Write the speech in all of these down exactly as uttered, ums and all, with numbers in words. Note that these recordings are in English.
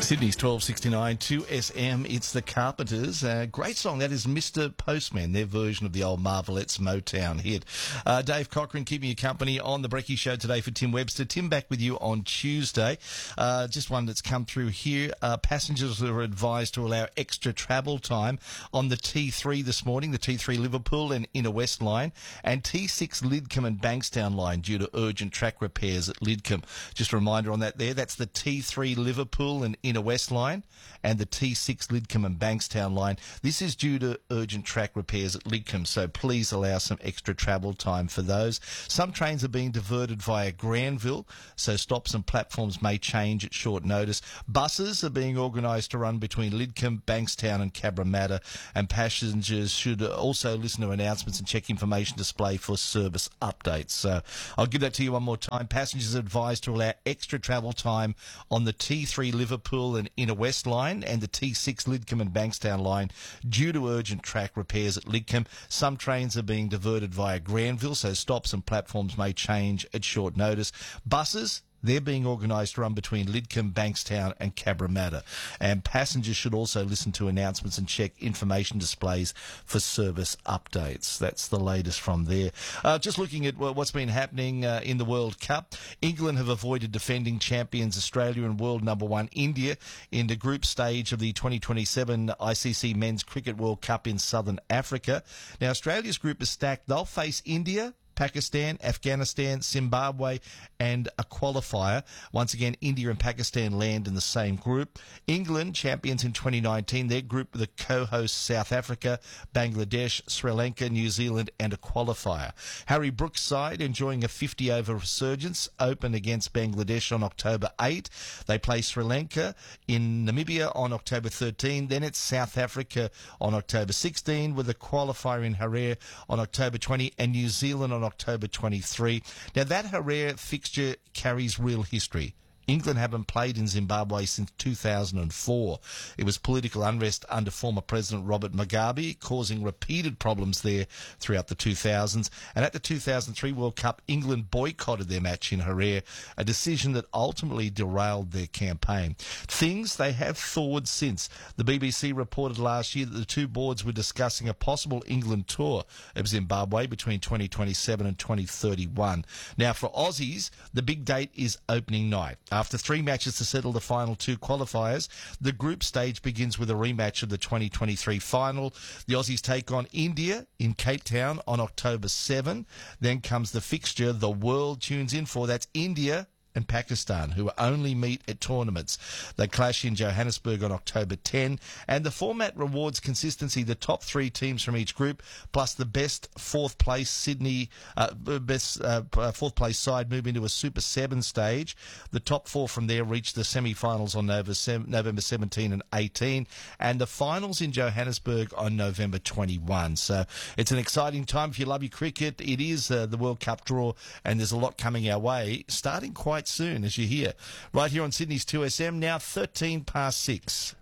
Sydney's twelve sixty-nine, two S M, it's the Carpenters. Uh, great song, that is Mister Postman, their version of the old Marvelettes Motown hit. Uh, Dave Cochran keeping you company on the Brekkie Show today for Tim Webster. Tim back with you on Tuesday. Uh, just one that's come through here. Uh, passengers are advised to allow extra travel time on the T three this morning, the T three Liverpool and Inner West line, and T six Lidcombe and Bankstown line due to urgent track repairs at Lidcombe. Just a reminder on that there, that's the T three Liverpool and Inner West line and the T six Lidcombe and Bankstown line. This is due to urgent track repairs at Lidcombe, so please allow some extra travel time for those. Some trains are being diverted via Granville, so stops and platforms may change at short notice. Buses are being organised to run between Lidcombe, Bankstown and Cabramatta, and passengers should also listen to announcements and check information display for service updates. So I'll give that to you one more time. Passengers are advised to allow extra travel time on the T three Liverpool and Inner West line and the T six Lidcombe and Bankstown line due to urgent track repairs at Lidcombe. Some trains are being diverted via Granville, so stops and platforms may change at short notice. Buses, they're being organised to run between Lidcombe, Bankstown and Cabramatta. And passengers should also listen to announcements and check information displays for service updates. That's the latest from there. Uh, just looking at what's been happening uh, in the World Cup, England have avoided defending champions Australia and world number one India in the group stage of the twenty twenty-seven I C C Men's Cricket World Cup in Southern Africa. Now, Australia's group is stacked. They'll face India, Pakistan, Afghanistan, Zimbabwe and a qualifier. Once again, India and Pakistan land in the same group. England, champions in twenty nineteen, their group with the co-hosts South Africa, Bangladesh, Sri Lanka, New Zealand and a qualifier. Harry Brooks' side enjoying a fifty-over resurgence, open against Bangladesh on October eighth. They play Sri Lanka in Namibia on October thirteenth. Then it's South Africa on October sixteenth with a qualifier in Harare on October twentieth and New Zealand on October twenty-third. Now, that Harare fixture carries real history. England haven't played in Zimbabwe since two thousand four. It was political unrest under former President Robert Mugabe, causing repeated problems there throughout the two thousands. And at the two thousand three World Cup, England boycotted their match in Harare, a decision that ultimately derailed their campaign. Things they have thawed since. The B B C reported last year that the two boards were discussing a possible England tour of Zimbabwe between twenty twenty-seven and twenty thirty-one. Now, for Aussies, the big date is opening night. After three matches to settle the final two qualifiers, the group stage begins with a rematch of the twenty twenty-three final. The Aussies take on India in Cape Town on October seventh. Then comes the fixture the world tunes in for. That's India and Pakistan, who only meet at tournaments. They clash in Johannesburg on October tenth, and the format rewards consistency. The top three teams from each group, plus the best fourth place Sydney, uh, best uh, fourth place side move into a Super Seven stage. The top four from there reach the semi-finals on November seventeenth and eighteenth, and the finals in Johannesburg on November twenty-first. So it's an exciting time if you love your cricket. It is uh, the World Cup draw, and there's a lot coming our way, starting quite soon, as you hear. Right here on Sydney's two S M, now thirteen past six.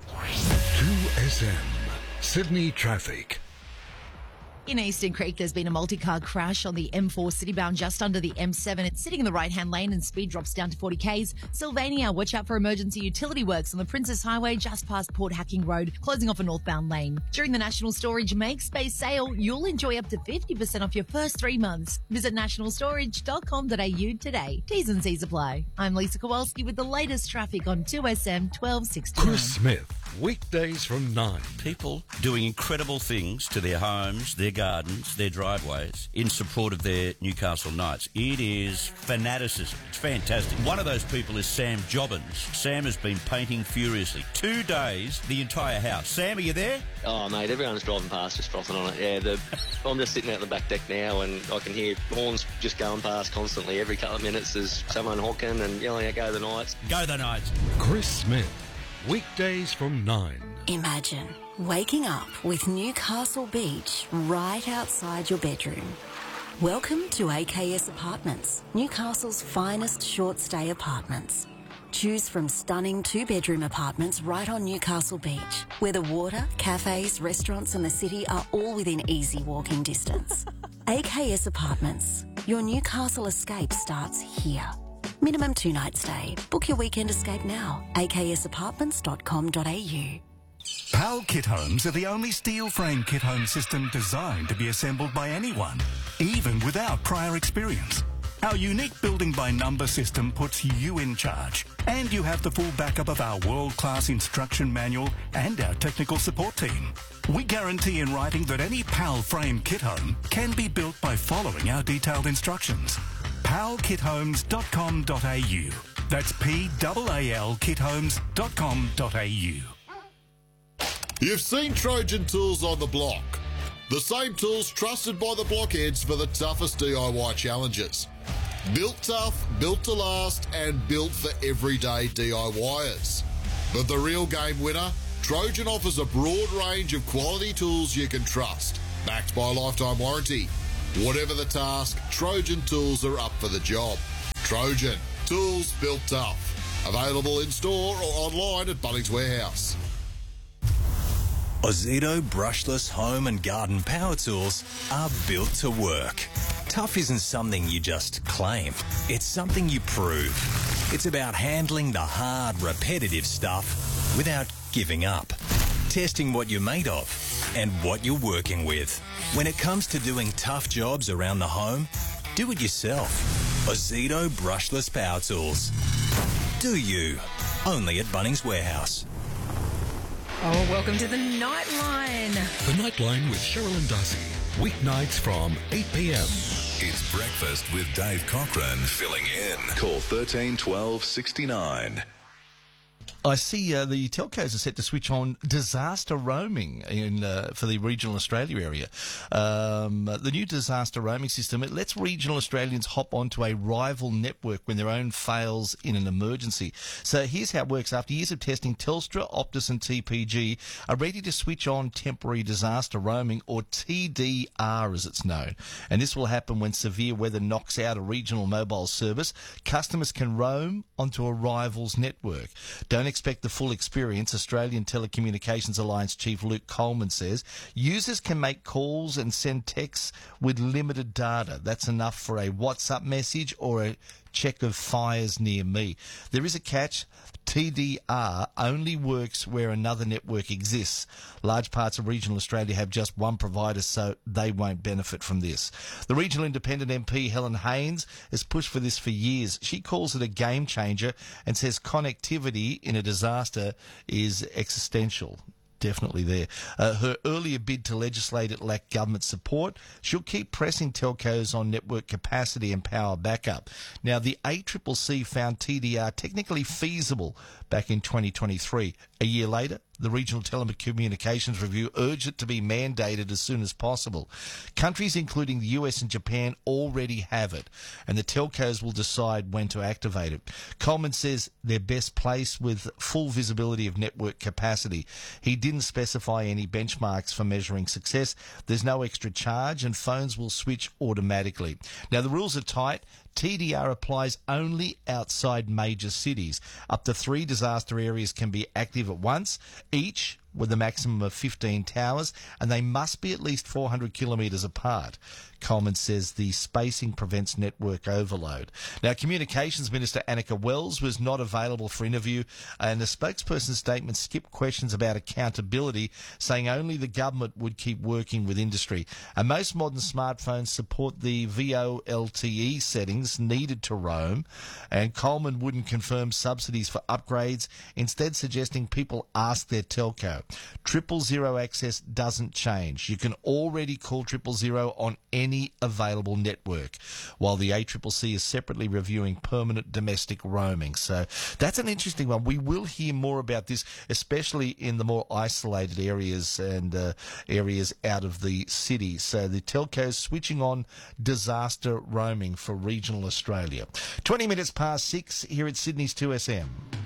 two S M, Sydney traffic. In Eastern Creek, there's been a multi-car crash on the M four citybound just under the M seven. It's sitting in the right-hand lane and speed drops down to forty k's. Sylvania, watch out for emergency utility works on the Princess Highway just past Port Hacking Road, closing off a northbound lane. During the National Storage Make Space sale, you'll enjoy up to fifty percent off your first three months. Visit national storage dot com dot a u today. T's and C's apply. I'm Lisa Kowalski with the latest traffic on two S M twelve sixty-nine. Chris Smith, weekdays from nine. People doing incredible things to their homes, their gardens, their driveways in support of their Newcastle Knights. It is fanaticism. It's fantastic. One of those people is Sam Jobbins. Sam has been painting furiously. Two days, the entire house. Sam, are you there? Oh, mate, everyone's driving past just frothing on it. Yeah, the, I'm just sitting out the back deck now and I can hear horns just going past constantly. Every couple of minutes there's someone honking and yelling out, "Go the Knights." Go the Knights. Chris Smith, weekdays from nine. Imagine waking up with Newcastle Beach right outside your bedroom. Welcome to A K S Apartments, Newcastle's finest short-stay apartments. Choose from stunning two-bedroom apartments right on Newcastle Beach, where the water, cafes, restaurants and the city are all within easy walking distance. A K S Apartments, your Newcastle escape starts here. Minimum two night stay. Book your weekend escape now. a k s apartments dot com dot a u. PAL Kit Homes are the only steel frame kit home system designed to be assembled by anyone, even without prior experience. Our unique building by number system puts you in charge, and you have the full backup of our world-class instruction manual and our technical support team. We guarantee in writing that any PAL frame kit home can be built by following our detailed instructions. pal kit homes dot com dot a u. That's P A A L kit homes dot com dot a u. You've seen Trojan Tools on the block. The same tools trusted by the blockheads for the toughest D I Y challenges. Built tough, built to last, and built for everyday DIYers. But the real game winner, Trojan offers a broad range of quality tools you can trust, backed by a lifetime warranty. Whatever the task, Trojan Tools are up for the job. Trojan, tools built tough. Available in store or online at Bunnings Warehouse. Ozito brushless home and garden power tools are built to work. Tough isn't something you just claim. It's something you prove. It's about handling the hard, repetitive stuff without giving up. Testing what you're made of and what you're working with. When it comes to doing tough jobs around the home, do it yourself. Ozito brushless power tools. Do you? Only at Bunnings Warehouse. Oh, welcome to the Nightline. The Nightline with Cheryl and Darcy. Weeknights from eight p m. It's Breakfast with Dave Cochran filling in. Call thirteen twelve sixty-nine. I see uh, the telcos are set to switch on disaster roaming in uh, for the regional Australia area. Um, the new disaster roaming system, it lets regional Australians hop onto a rival network when their own fails in an emergency. So here's how it works. After years of testing, Telstra, Optus and T P G are ready to switch on temporary disaster roaming, or T D R as it's known. And this will happen when severe weather knocks out a regional mobile service. Customers can roam onto a rival's network. Don't expect the full experience. Australian Telecommunications Alliance Chief Luke Coleman says users can make calls and send texts with limited data. That's enough for a WhatsApp message or a check of fires near me. There is a catch. T D R only works where another network exists. Large parts of regional Australia have just one provider, so they won't benefit from this. The regional independent M P Helen Haynes has pushed for this for years. She calls it a game changer and says connectivity in a disaster is existential. Definitely there. Uh, her earlier bid to legislate it lacked government support. She'll keep pressing telcos on network capacity and power backup. Now, the A C C C found T D R technically feasible back in twenty twenty-three. A year later, the Regional Telecommunications Review urged it to be mandated as soon as possible. Countries including the U S and Japan already have it, and the telcos will decide when to activate it. Coleman says they're best placed with full visibility of network capacity. He didn't specify any benchmarks for measuring success. There's no extra charge, and phones will switch automatically. Now, the rules are tight. T D R applies only outside major cities. Up to three disaster areas can be active at once, each with a maximum of fifteen towers, and they must be at least four hundred kilometres apart. Coleman says the spacing prevents network overload. Now, Communications Minister Annika Wells was not available for interview, and the spokesperson's statement skipped questions about accountability, saying only the government would keep working with industry. And most modern smartphones support the V O L T E settings needed to roam, and Coleman wouldn't confirm subsidies for upgrades, instead suggesting people ask their telco. Triple zero access doesn't change. You can already call triple zero on any available network, while the A C C C is separately reviewing permanent domestic roaming. So that's an interesting one. We will hear more about this, especially in the more isolated areas and uh, areas out of the city. So the telcos switching on disaster roaming for regional Australia. twenty minutes past six here at Sydney's two S M.